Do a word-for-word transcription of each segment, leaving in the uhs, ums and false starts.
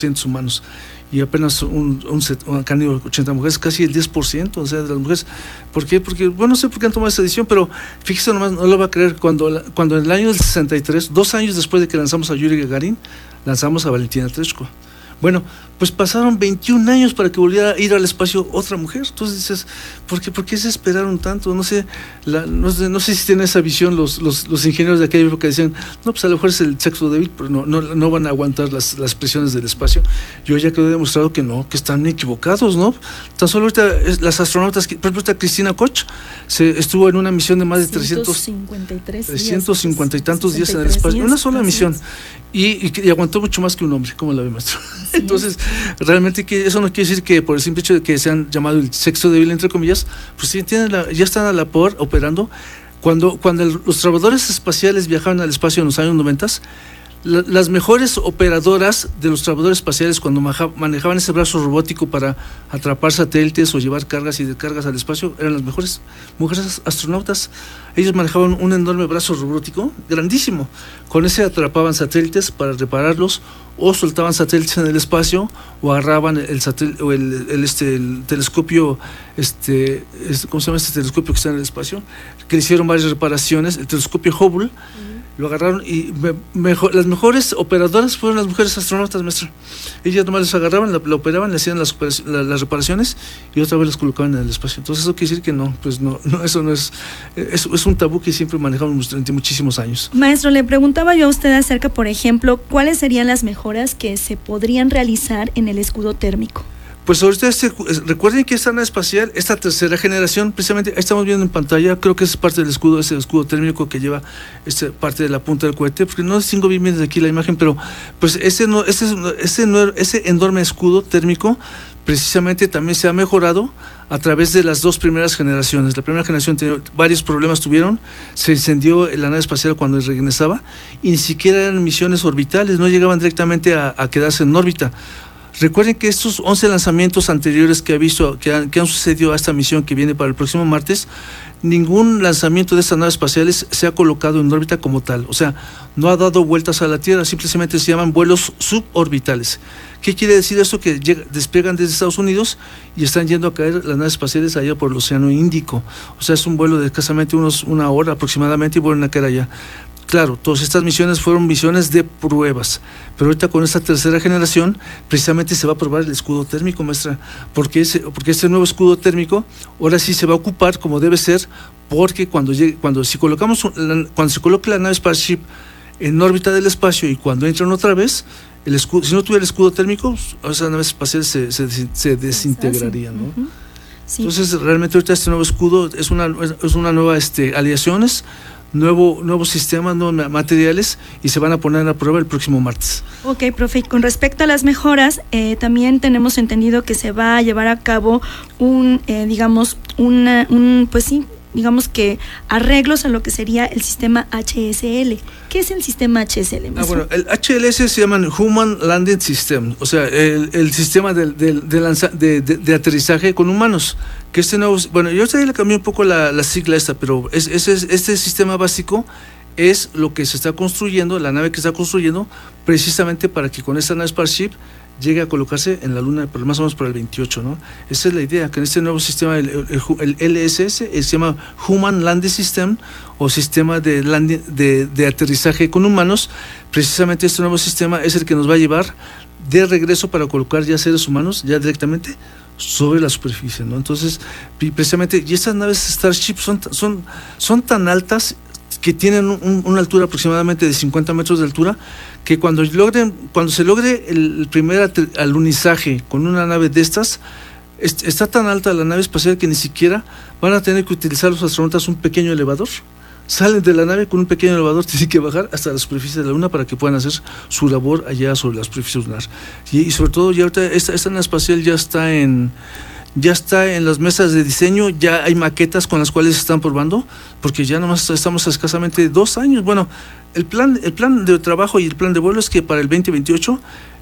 humanos y apenas un, un, un canino ochenta mujeres, casi el diez por ciento, o sea, de las mujeres. ¿Por qué? Porque, bueno, no sé por qué han tomado esta decisión, pero fíjese nomás, no lo va a creer, cuando, cuando en el año del sesenta y tres, dos años después de que lanzamos a Yuri Gagarin, lanzamos a Valentina Tereshkova. Bueno, pues pasaron veintiún años para que volviera a ir al espacio otra mujer. Entonces dices, ¿por qué, por qué se esperaron tanto? No sé, la, no sé, no sé si tienen esa visión los, los, los ingenieros de aquella época que decían, no, pues a lo mejor es el sexo débil, pero no, no, no van a aguantar las, las presiones del espacio. Yo ya quedó demostrado que no, que están equivocados, ¿no? Tan solo ahorita las astronautas, por ejemplo, esta Cristina Koch se estuvo en una misión de más de trescientos cincuenta y tres trescientos cincuenta y tantos días en el espacio, una sola misión. Y, y, y aguantó mucho más que un hombre, ¿cómo la ve, maestro? Sí. Entonces, realmente que eso no quiere decir que por el simple hecho de que se han llamado el sexo débil, entre comillas, pues sí, tienen la, ya están a la por operando. Cuando, cuando el, los trabajadores espaciales viajaban al espacio en los años noventa, la, las mejores operadoras de los trabajadores espaciales cuando manejaban ese brazo robótico para atrapar satélites o llevar cargas y descargas al espacio, eran las mejores mujeres astronautas. Ellos manejaban un enorme brazo robótico, grandísimo. Con ese atrapaban satélites para repararlos, o soltaban satélites en el espacio, o agarraban el satélite, o el, el, este, el telescopio, este, este, ¿cómo se llama este telescopio que está en el espacio? Que le hicieron varias reparaciones, el telescopio Hubble. Uh-huh. Lo agarraron y me, mejor, las mejores operadoras fueron las mujeres astronautas, maestro. Ellas nomás les agarraban, la, la operaban, le hacían las, la, las reparaciones y otra vez las colocaban en el espacio. Entonces eso quiere decir que no, pues no, no eso no es, es, es un tabú que siempre manejamos durante muchísimos años. Maestro, le preguntaba yo a usted acerca, por ejemplo, ¿cuáles serían las mejoras que se podrían realizar en el escudo térmico? Pues ahorita este, recuerden que esta nave espacial, esta tercera generación, precisamente ahí estamos viendo en pantalla, creo que es parte del escudo, ese escudo térmico que lleva este, parte de la punta del cohete, porque no distingo bien desde aquí la imagen, pero pues ese, no, ese, ese, ese enorme escudo térmico precisamente también se ha mejorado a través de las dos primeras generaciones. La primera generación tenía varios problemas, tuvieron, se incendió la nave espacial cuando regresaba y ni siquiera eran misiones orbitales, no llegaban directamente a, a quedarse en órbita. Recuerden que estos once lanzamientos anteriores que ha visto, que han, que han sucedido a esta misión que viene para el próximo martes, ningún lanzamiento de estas naves espaciales se ha colocado en órbita como tal, o sea, no ha dado vueltas a la Tierra, simplemente se llaman vuelos suborbitales. ¿Qué quiere decir esto? Que llega, despegan desde Estados Unidos y están yendo a caer las naves espaciales allá por el Océano Índico, o sea, es un vuelo de escasamente unos, una hora aproximadamente y vuelven a caer allá. Claro, todas estas misiones fueron misiones de pruebas, pero ahorita con esta tercera generación precisamente se va a probar el escudo térmico, maestra, porque, ese, porque este nuevo escudo térmico ahora sí se va a ocupar como debe ser, porque cuando llegue, cuando si colocamos cuando se coloque la nave Starship en órbita del espacio y cuando entran otra vez, el escudo, si no tuviera el escudo térmico, esas naves espaciales se, se, se desintegrarían, ¿no? Uh-huh. Sí. Entonces realmente ahorita este nuevo escudo es una, es una nueva este, aleaciones, Nuevo, nuevos sistemas, nuevos materiales y se van a poner a prueba el próximo martes. Ok, profe, y con respecto a las mejoras, eh, también tenemos entendido que se va a llevar a cabo un, eh, digamos, una, un, pues sí, digamos que arreglos a lo que sería el sistema H S L. ¿Qué es el sistema H S L? Ah, bueno, el H L S se llama Human Landing System, o sea, el, el sistema de, de, de, lanza, de, de, de aterrizaje con humanos. Que este nuevo, bueno, yo le cambié un poco la, la sigla esta, pero es, es, es, este sistema básico es lo que se está construyendo, la nave que está construyendo, precisamente para que con esta nave Starship llegue a colocarse en la Luna, por más o menos para el veintiocho, ¿no? Esa es la idea, que en este nuevo sistema, el, el, el L S S, se llama Human Landing System, o sistema de, landing, de, de aterrizaje con humanos, precisamente este nuevo sistema es el que nos va a llevar de regreso para colocar ya seres humanos, ya directamente, sobre la superficie, ¿no? Entonces, precisamente, y estas naves Starship son, son, son tan altas que tienen un, una altura aproximadamente de cincuenta metros de altura, que cuando logren, cuando se logre el, el primer alunizaje con una nave de estas, est, está tan alta la nave espacial que ni siquiera van a tener que utilizar los astronautas un pequeño elevador. Salen de la nave con un pequeño elevador, tienen que bajar hasta la superficie de la Luna para que puedan hacer su labor allá sobre la superficie lunar. Y, y sobre todo, ya ahorita esta, esta nave espacial ya está en ya está en las mesas de diseño, ya hay maquetas con las cuales se están probando, porque ya nomás estamos a escasamente dos años. Bueno, el plan, el plan de trabajo y el plan de vuelo es que para el veinte veintiocho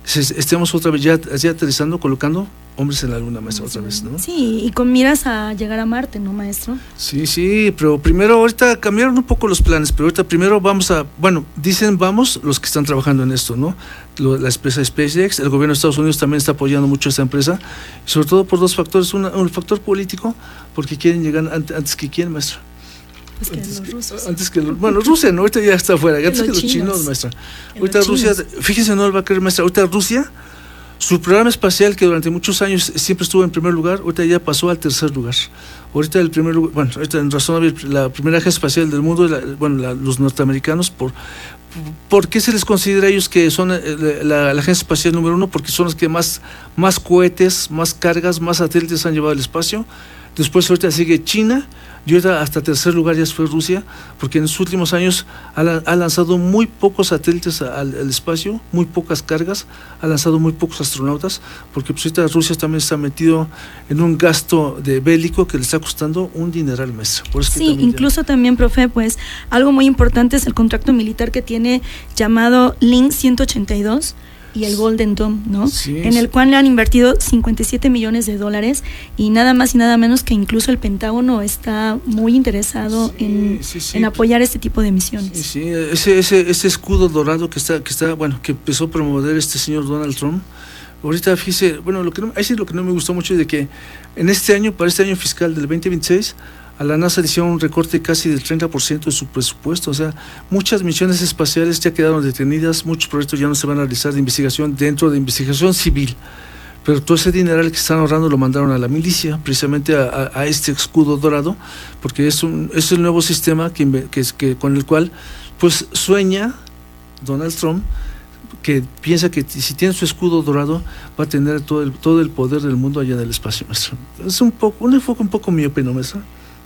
estemos otra vez ya, ya aterrizando, colocando hombres en la luna, maestra, otra vez, ¿no? Sí, y con miras a llegar a Marte, ¿no, maestro? Sí, sí, pero primero, ahorita cambiaron un poco los planes, pero ahorita primero vamos a, bueno, dicen vamos los que están trabajando en esto, ¿no? Lo, la empresa SpaceX, el gobierno de Estados Unidos también está apoyando mucho a esta empresa, sobre todo por dos factores, una, un factor político, porque quieren llegar antes, antes que quién, maestra. Pues que antes los rusos. Que, antes que los, bueno, Rusia no, ahorita ya está afuera, antes que los chinos, chinos maestra. Ahorita Rusia, fíjense, no lo va a creer, maestra, ahorita Rusia, su programa espacial que durante muchos años siempre estuvo en primer lugar, ahorita ya pasó al tercer lugar. Ahorita el primer lugar, bueno, ahorita en razón la primera agencia espacial del mundo, la, bueno, la, los norteamericanos, por ¿por qué se les considera a ellos que son la, la, la agencia espacial número uno? Porque son los que más, más cohetes, más cargas, más satélites han llevado al espacio. Después ahorita sigue China, y ahorita hasta tercer lugar ya fue Rusia, porque en los últimos años ha, ha lanzado muy pocos satélites al, al espacio, muy pocas cargas, ha lanzado muy pocos astronautas, porque pues ahorita Rusia también está metido en un gasto de bélico que le está costando un dineral, maestra. Por eso sí, también incluso ya... también, profe, pues algo muy importante es el contrato militar que tiene llamado Link ciento ochenta y dos, y el Golden Dome, ¿no? Sí, en el cual le han invertido cincuenta y siete millones de dólares y nada más y nada menos que incluso el Pentágono está muy interesado sí, en, sí, sí. en apoyar este tipo de misiones. Sí, sí. Ese, ese, ese escudo dorado que está, que está, bueno, que empezó a promover este señor Donald Trump. Ahorita fíjese, bueno, lo que no, ahí sí lo que no me gustó mucho es de que en este año, para este año fiscal del veinte veintiséis, a la NASA le hicieron un recorte casi del treinta por ciento de su presupuesto, o sea, muchas misiones espaciales ya quedaron detenidas, muchos proyectos ya no se van a realizar de investigación dentro de investigación civil, pero todo ese dineral que están ahorrando lo mandaron a la milicia, precisamente a, a, a este escudo dorado, porque es, un, es el nuevo sistema que, que, que, con el cual pues sueña Donald Trump, que piensa que si tiene su escudo dorado va a tener todo el, todo el poder del mundo allá en el espacio, maestro. Es un poco, un enfoque un poco miope, ¿no, maestro?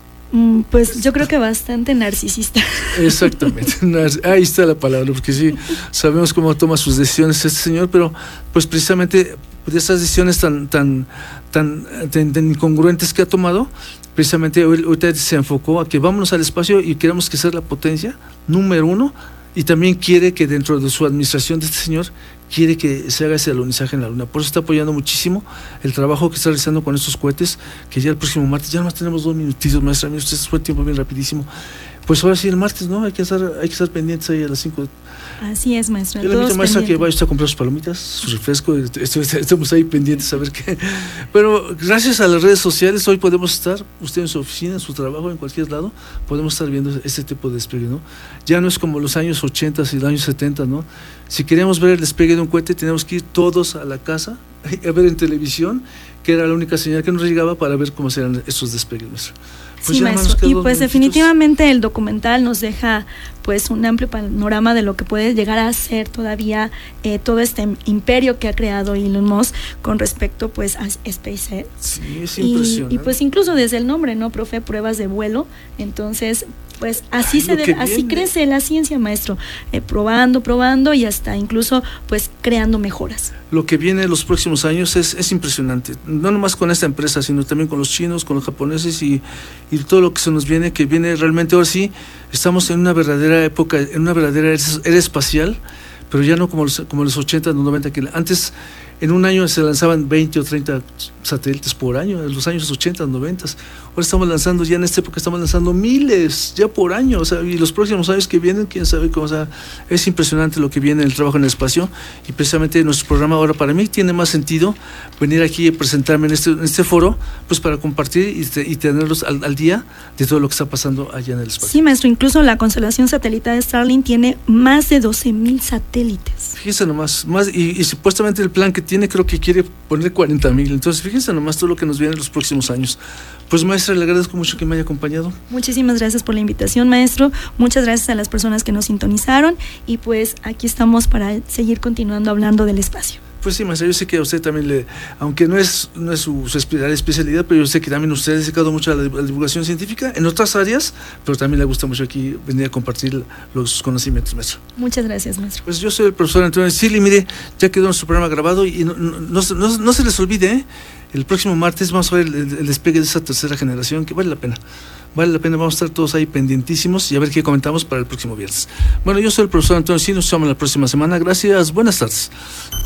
Pues yo creo que bastante narcisista. Exactamente, ahí está la palabra, porque sí, sabemos cómo toma sus decisiones este señor, pero pues precisamente de esas decisiones tan tan tan, tan, tan incongruentes que ha tomado, precisamente ahorita se enfocó a que vámonos al espacio y queremos que sea la potencia número uno, y también quiere que dentro de su administración de este señor quiere que se haga ese alunizaje en la luna. Por eso está apoyando muchísimo el trabajo que está realizando con estos cohetes, que ya el próximo martes, ya nomás tenemos dos minutitos, maestra, mira, usted fue el tiempo bien rapidísimo. Pues ahora sí, el martes, ¿no? Hay que estar, hay que estar pendientes ahí a las cinco. Así es, maestra. Yo le invito, maestra, pendiente. Que vaya usted a comprar sus palomitas, su refresco, estamos ahí pendientes a ver qué. Pero gracias a las redes sociales, hoy podemos estar, usted en su oficina, en su trabajo, en cualquier lado, podemos estar viendo este tipo de despegue, ¿no? Ya no es como los años ochenta y los años setenta, ¿no? Si queríamos ver el despegue de un cohete, teníamos que ir todos a la casa a ver en televisión, que era la única señal que nos llegaba para ver cómo serán estos despegues, maestra. Pues sí, maestro, y pues definitivamente el documental nos deja pues un amplio panorama de lo que puede llegar a ser todavía eh, todo este imperio que ha creado Elon Musk con respecto pues a SpaceX. Sí, es impresionante. Y, y pues incluso desde el nombre, ¿no, profe? Pruebas de vuelo, entonces pues así se de, así crece la ciencia, maestro, eh, probando, probando y hasta incluso pues creando mejoras. Lo que viene en los próximos años es, es impresionante, no nomás con esta empresa, sino también con los chinos, con los japoneses y, y todo lo que se nos viene, que viene realmente ahora sí, estamos en una verdadera época, en una verdadera era espacial, pero ya no como los, como los ochenta, los noventa, que antes en un año se lanzaban veinte o treinta satélites por año, en los años ochenta, noventa. Ahora estamos lanzando, ya en esta época estamos lanzando miles ya por año, o sea, y los próximos años que vienen, quién sabe cómo, o sea, es impresionante lo que viene en el trabajo en el espacio, y precisamente nuestro programa ahora para mí tiene más sentido venir aquí y presentarme en este, en este foro, pues para compartir y, te, y tenerlos al, al día de todo lo que está pasando allá en el espacio. Sí, maestro, incluso la constelación satelital de Starlink tiene más de doce mil satélites. Fíjense nomás, más, y, y supuestamente el plan que tiene creo que quiere poner cuarenta mil, entonces fíjense nomás todo lo que nos viene en los próximos años. Pues maestra, le agradezco mucho que me haya acompañado. Muchísimas gracias por la invitación, maestro, muchas gracias a las personas que nos sintonizaron y pues aquí estamos para seguir continuando hablando del espacio. Pues sí, maestra, yo sé que a usted también le, aunque no es, no es su, su especialidad, pero yo sé que también usted ha dedicado mucho a la, a la divulgación científica en otras áreas, pero también le gusta mucho aquí venir a compartir los conocimientos, maestro. Muchas gracias, maestro. Pues yo soy el profesor Antonio Sili, mire, ya quedó nuestro programa grabado y no, no, no, no, no se les olvide, ¿eh? El próximo martes vamos a ver el, el, el despegue de esa tercera generación, que vale la pena. Vale la pena, vamos a estar todos ahí pendientísimos y a ver qué comentamos para el próximo viernes. Bueno, yo soy el profesor Antonio Sili, nos vemos la próxima semana. Gracias, buenas tardes.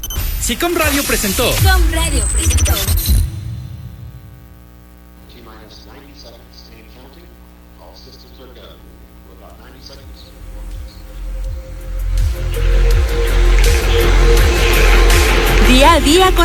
SICOM Radio presentó. SICOM Radio presentó. Día a día con